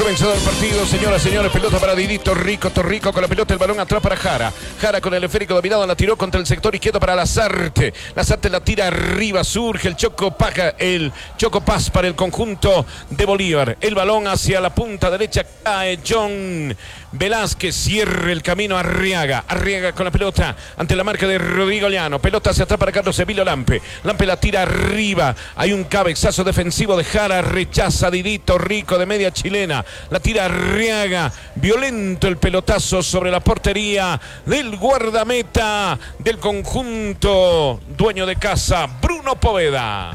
comenzado el partido, señoras, señores. Pelota para Didito Rico. Torrico con la pelota, el balón atrás para Jara. Jara con el esférico dominado, la tiró contra el sector izquierdo para Lazarte. Lazarte la tira arriba, surge el Choco Paz para el conjunto de Bolívar. El balón hacia la punta derecha, cae John Velázquez, cierra el camino a Arriaga. Arriaga con la pelota ante la marca de Rodrigo Llano. Pelota hacia atrás para Carlos Emilio Lampe. Lampe la tira arriba. Hay un cabezazo defensivo de Jara. Rechaza Didito Rico de media chilena. La tira Arriaga. Violento el pelotazo sobre la portería del guardameta del conjunto dueño de casa, Bruno Poveda.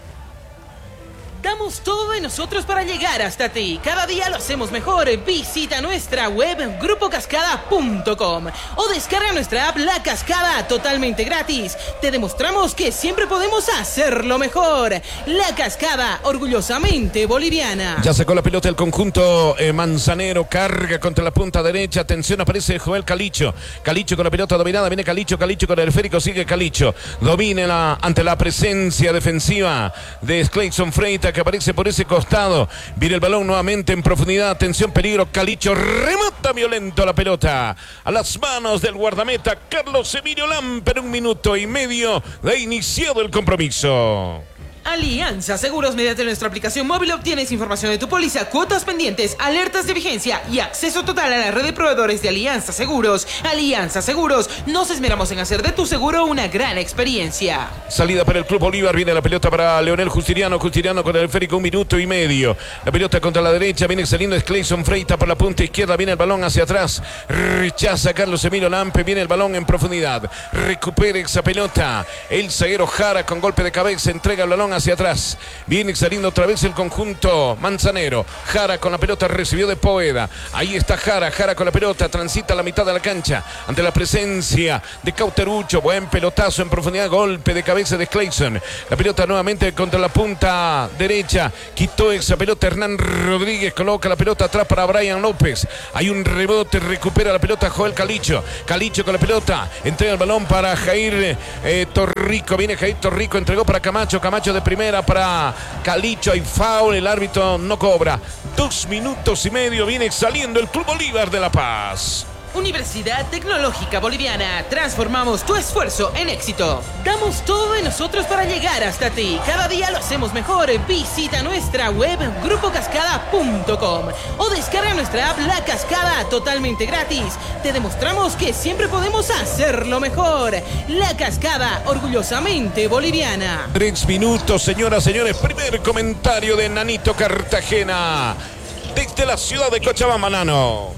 Damos todo de nosotros para llegar hasta ti. Cada día lo hacemos mejor. Visita nuestra web grupocascada.com o descarga nuestra app La Cascada totalmente gratis. Te demostramos que siempre podemos hacerlo mejor. La Cascada, orgullosamente boliviana. Ya sacó la pelota el conjunto manzanero. Carga contra la punta derecha. Atención, aparece Joel Calicho. Calicho con la pelota dominada. Viene Calicho con el esférico. Sigue Calicho. Domina ante la presencia defensiva de Clayson Freitas, que aparece por ese costado. Viene el balón nuevamente en profundidad. Atención, peligro. Calicho remata violento la pelota a las manos del guardameta Carlos Emilio Lampe. En 1 minuto y medio de iniciado el compromiso. Alianza Seguros. Mediante nuestra aplicación móvil obtienes información de tu póliza, cuotas pendientes, alertas de vigencia y acceso total a la red de proveedores de Alianza Seguros. Alianza Seguros. Nos esmeramos en hacer de tu seguro una gran experiencia. Salida para el Club Bolívar. Viene la pelota para Leonel Justiniano. Justiniano con el esférico, 1 minuto y medio. La pelota contra la derecha. Viene saliendo es Clayson Freitas por la punta izquierda. Viene el balón hacia atrás. Rechaza Carlos Emilio Lampe. Viene el balón en profundidad. Recupera esa pelota el zaguero Jara con golpe de cabeza. Entrega el balón hacia atrás. Viene saliendo otra vez el conjunto manzanero. Jara con la pelota, recibió de Poveda. Ahí está Jara con la pelota. Transita a la mitad de la cancha ante la presencia de Cauterucho. Buen pelotazo en profundidad. Golpe de cabeza de Clayson. La pelota nuevamente contra la punta derecha. Quitó esa pelota Hernán Rodríguez. Coloca la pelota atrás para Brian López. Hay un rebote. Recupera la pelota Joel Calicho. Calicho con la pelota. Entrega el balón para Jair Torrico. Viene Jair Torrico. Entregó para Camacho. Camacho de primera para Calicho. Hay foul. El árbitro no cobra. 2 minutos y medio. Viene saliendo el Club Bolívar de La Paz. Universidad Tecnológica Boliviana. Transformamos tu esfuerzo en éxito. Damos todo de nosotros para llegar hasta ti. Cada día lo hacemos mejor. Visita nuestra web grupocascada.com o descarga nuestra app La Cascada totalmente gratis. Te demostramos que siempre podemos hacerlo mejor. La Cascada, orgullosamente boliviana. 3 minutos, señoras, señores. Primer comentario de Nanito Cartagena desde la ciudad de Cochabamba, Nano.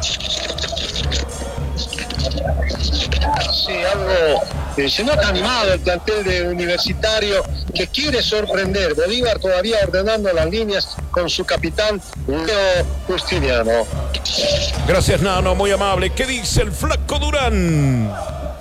Sí, algo se nota animado el plantel de Universitario, que quiere sorprender. Bolívar todavía ordenando las líneas con su capitán Leo Justiniano. Gracias, Nano, muy amable. ¿Qué dice el flaco Durán?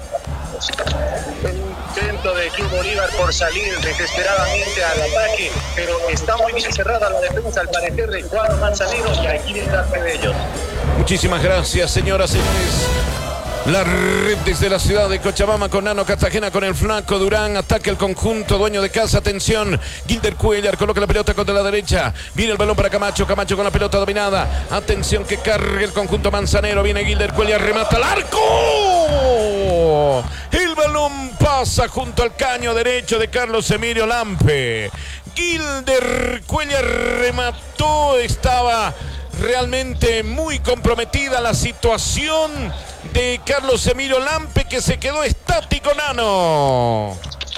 El intento de Club Bolívar por salir desesperadamente al ataque, pero está muy bien cerrada la defensa al parecer de Juan Manzanero, y aquí detrás de ellos. Muchísimas gracias, señoras y señores. La red desde la ciudad de Cochabamba con Nano Cartagena, con el flaco Durán. Ataca el conjunto dueño de casa. Atención, Gilder Cuellar coloca la pelota contra la derecha. Viene el balón para Camacho. Camacho con la pelota dominada. Atención que carga el conjunto manzanero. Viene Gilder Cuellar, remata al arco. El balón pasa junto al caño derecho de Carlos Emilio Lampe. Gilder Cuellar remató. Estaba realmente muy comprometida la situación de Carlos Emilio Lampe, que se quedó estático, Nano.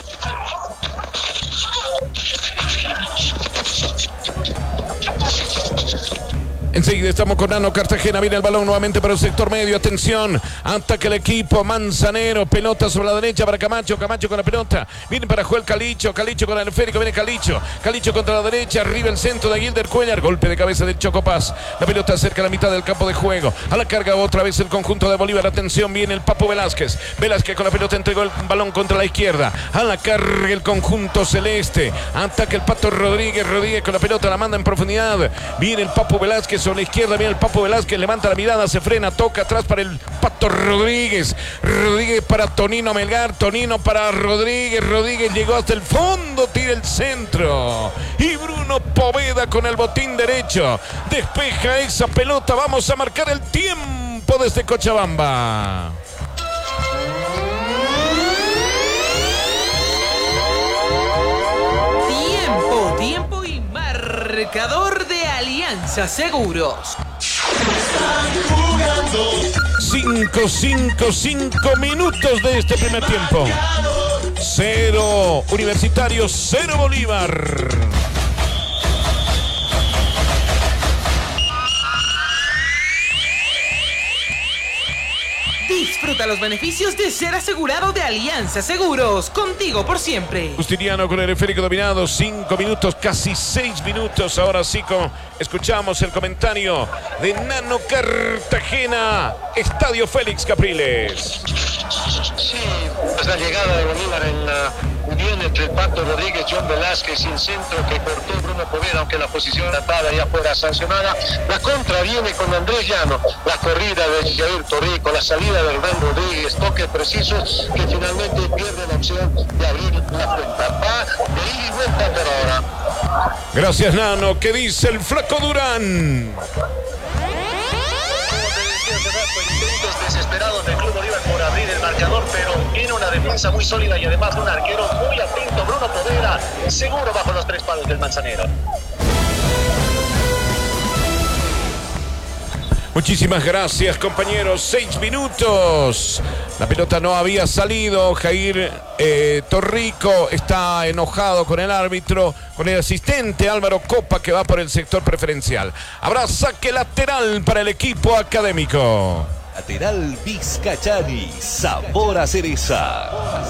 Enseguida estamos con Nano Cartagena. Viene el balón nuevamente para el sector medio. Atención, ataca el equipo manzanero. Pelota sobre la derecha para Camacho. Camacho con la pelota. Viene para Joel Calicho. Calicho con el esférico. Viene Calicho. Calicho contra la derecha. Arriba el centro de Gilder Cuellar. Golpe de cabeza del Choco Paz. La pelota cerca a la mitad del campo de juego. A la carga otra vez el conjunto de Bolívar. Atención, viene el Papo Velázquez. Velázquez con la pelota entregó el balón contra la izquierda. A la carga el conjunto celeste. Ataca el Pato Rodríguez. Rodríguez con la pelota la manda en profundidad. Viene el Papo Velázquez. sobre la izquierda, viene el Papo Velázquez, levanta la mirada, se frena, toca atrás para el Pato Rodríguez. Rodríguez para Tonino Melgar, Tonino para Rodríguez. Rodríguez llegó hasta el fondo, tira el centro. Y Bruno Poveda con el botín derecho. Despeja esa pelota, vamos a marcar el tiempo desde Cochabamba. Tiempo y marcador de Alianza Seguros. 5 minutos de este primer tiempo. 0 Universitario, 0 Bolívar. Disfruta los beneficios de ser asegurado de Alianza Seguros. Contigo por siempre. Justiniano con el esférico dominado. 5 minutos, casi 6 minutos. Ahora sí, escuchamos el comentario de Nano Cartagena. Estadio Félix Capriles. Sí, pues la llegada de Bolívar en la unión entre el Pato Rodríguez, John Velázquez y el centro que cortó Bruno Poveda, aunque la posición tratada ya fuera sancionada. La contra viene con Andrés Llano, la corrida de Jair Torrico, la salida de Rubén Rodríguez, toques precisos que finalmente pierde la opción de abrir la cuenta. Va de ida y vuelta por ahora. Gracias, Nano. ¿Qué dice el Flaco Durán? Intentos desesperados del Club Bolívar por abrir el marcador, pero tiene una defensa muy sólida y además un arquero muy atento, Bruno Poveda, seguro bajo los 3 palos del Manzanero. Muchísimas gracias, compañeros. 6 minutos. La pelota no había salido. Jair Torrico está enojado con el árbitro, con el asistente Álvaro Copa, que va por el sector preferencial. Habrá saque lateral para el equipo académico. Lateral Vizcachani, sabor a cereza.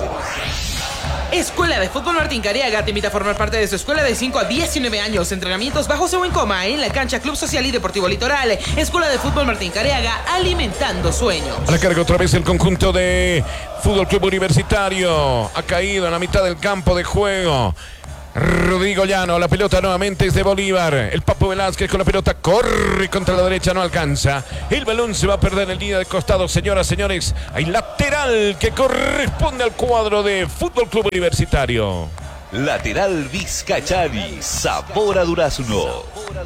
Escuela de Fútbol Martín Cariaga te invita a formar parte de su escuela de 5 a 19 años. Entrenamientos bajos o en coma en la cancha Club Social y Deportivo Litoral. Escuela de Fútbol Martín Cariaga, alimentando sueños. A la carga otra vez el conjunto de Fútbol Club Universitario. Ha caído en la mitad del campo de juego. Rodrigo Llano, la pelota nuevamente es de Bolívar. El Papo Velázquez con la pelota corre contra la derecha, no alcanza. El balón se va a perder en línea de costado, señoras, señores. Hay lateral que corresponde al cuadro de Fútbol Club Universitario. Lateral Vizcachani, sabor a durazno.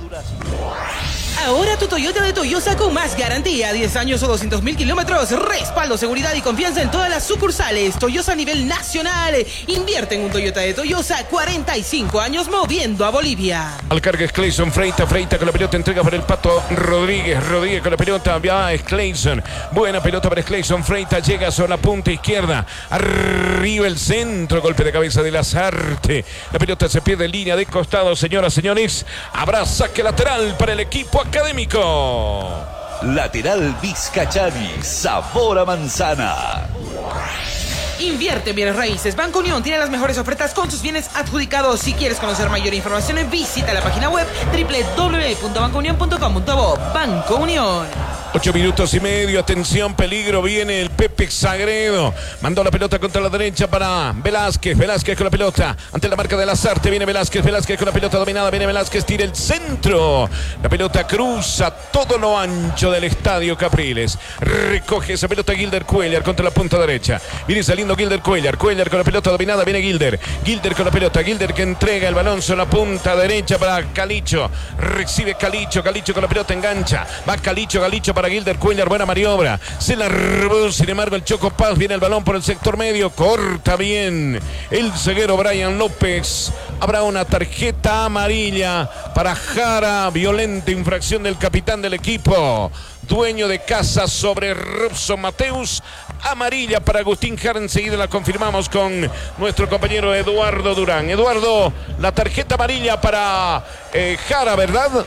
Ahora tu Toyota de Toyosa con más garantía, 10 años o 200.000 kilómetros, respaldo, seguridad y confianza en todas las sucursales. Toyosa a nivel nacional. Invierte en un Toyota de Toyosa, 45 años moviendo a Bolivia. Al carga es Clayson, Freita con la pelota, entrega para el Pato Rodríguez. Rodríguez con la pelota, va es Clayson. Buena pelota para Clayson, Freita llega sobre la punta izquierda. Arriba el centro, golpe de cabeza de Lazarte. La pelota se pierde en línea de costado, señoras, señores. Habrá saque lateral para el equipo académico. Lateral Vizcachani, sabor a manzana. Invierte en bienes raíces. Banco Unión tiene las mejores ofertas con sus bienes adjudicados. Si quieres conocer mayor información, visita la página web www.bancounion.com.bo. Banco Unión. 8 minutos y medio, atención, peligro, viene el Pepe Sagredo, mandó la pelota contra la derecha para Velázquez con la pelota, ante la marca de Lazarte, viene Velázquez con la pelota dominada, viene Velázquez, tira el centro, la pelota cruza todo lo ancho del estadio Capriles, recoge esa pelota Gilder Cuellar contra la punta derecha, viene saliendo Gilder Cuellar con la pelota dominada, viene Gilder con la pelota, Gilder que entrega el balón sobre la punta derecha para Calicho, recibe Calicho con la pelota engancha, va Calicho para Gilder Cuellar, buena maniobra, se la robó, sin embargo el Choco Paz, viene el balón por el sector medio, corta bien el zaguero Brian López, habrá una tarjeta amarilla para Jara, violenta infracción del capitán del equipo, dueño de casa sobre Robson Mateus, amarilla para Agustín Jara, enseguida la confirmamos con nuestro compañero Eduardo Durán. Eduardo, la tarjeta amarilla para Jara, ¿verdad?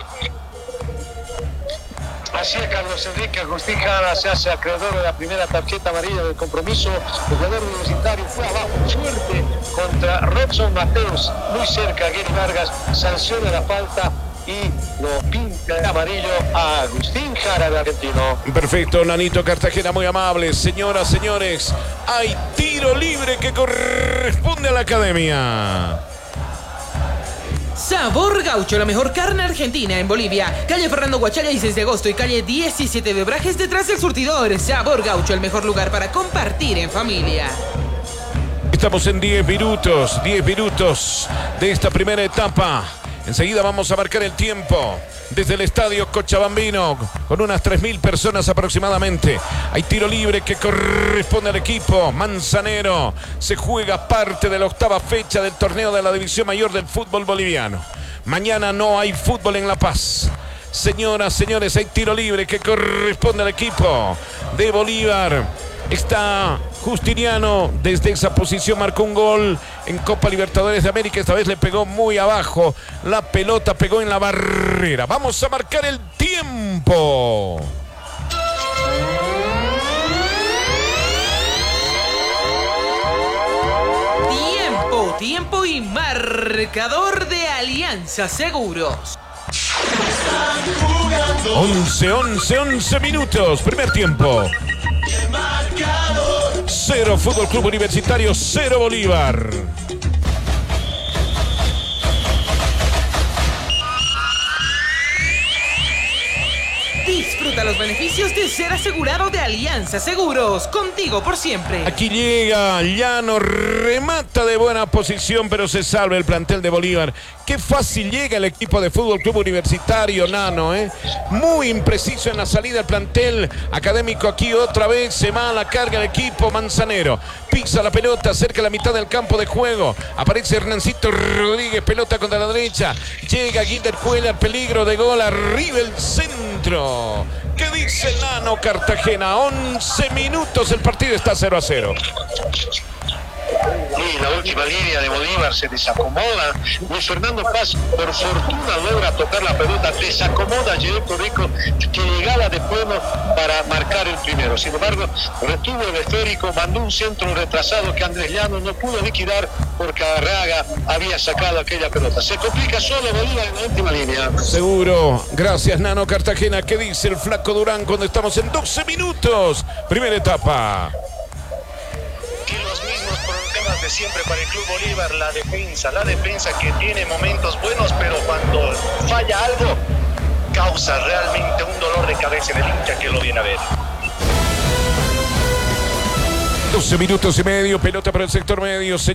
Así es, Carlos Enrique. Agustín Jara se hace acreedor de la primera tarjeta amarilla del compromiso. El jugador universitario fue abajo fuerte contra Robson Mateus, muy cerca. Gary Vargas sanciona la falta y lo pinta de amarillo a Agustín Jara, el argentino. Perfecto, Nanito Cartagena, muy amable. Señoras, señores, hay tiro libre que corresponde a la academia. Sabor Gaucho, la mejor carne argentina en Bolivia. Calle Fernando Guachalla, 16 de agosto y calle 17 de Obrajes, detrás del surtidor. Sabor Gaucho, el mejor lugar para compartir en familia. Estamos en 10 minutos de esta primera etapa. Enseguida vamos a marcar el tiempo desde el estadio Cochabambino con unas 3.000 personas aproximadamente. Hay tiro libre que corresponde al equipo manzanero. Se juega parte de la octava fecha del torneo de la División Mayor del fútbol boliviano. Mañana no hay fútbol en La Paz. Señoras, señores, hay tiro libre que corresponde al equipo de Bolívar. Está Justiniano desde esa posición, marcó un gol en Copa Libertadores de América. Esta vez le pegó muy abajo. La pelota pegó en la barrera. Vamos a marcar el tiempo. Tiempo y marcador de Alianza Seguros. 11 minutos. Primer tiempo. 0 Fútbol Club Universitario, 0 Bolívar. Disfruta los beneficios de ser asegurado de Alianza Seguros. Contigo por siempre. Aquí llega Llano, remata de buena posición, pero se salva el plantel de Bolívar. Qué fácil llega el equipo de Fútbol Club Universitario, Nano, Muy impreciso en la salida del plantel académico. Aquí otra vez se va a la carga el equipo manzanero. Pisa la pelota cerca de la mitad del campo de juego. Aparece Hernancito Rodríguez, pelota contra la derecha. Llega Guilder Cuellar, peligro de gol, arriba el centro. ¿Qué dice Nano Cartagena? 11 minutos, el partido está 0-0. Y la última línea de Bolívar se desacomoda. Luis Fernando Paz, por fortuna, logra tocar la pelota, desacomoda a Yereto Rico, que llegaba de pleno para marcar el primero. Sin embargo, retuvo el esférico, mandó un centro retrasado que Andrés Llano no pudo liquidar porque Arraga había sacado aquella pelota. Se complica solo Bolívar en la última línea. Seguro. Gracias, Nano Cartagena. ¿Qué dice el flaco Durán cuando estamos en 12 minutos? Primera etapa. Y los mismos problemas de siempre para el Club Bolívar, la defensa que tiene momentos buenos, pero cuando falla algo, causa realmente un dolor de cabeza en el hincha que lo viene a ver. 12 minutos y medio, pelota para el sector medio.